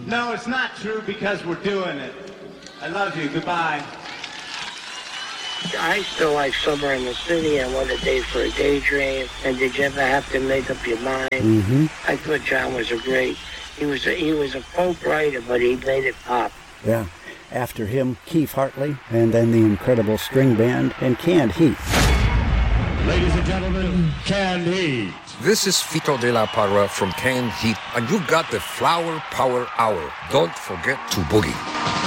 No, it's not true because we're doing it. I love you. Goodbye. I still like Summer in the City and What a Day for a Daydream. And Did You Ever Have to Make Up Your Mind? Mm-hmm. I thought John was he was a folk writer, but he made it pop. Yeah. After him, Keith Hartley, and then the incredible string band and Canned Heat. Ladies and gentlemen, Canned Heat. This is Fito de la Parra from Canned Heat, and you've got the Flower Power Hour. Don't forget to boogie.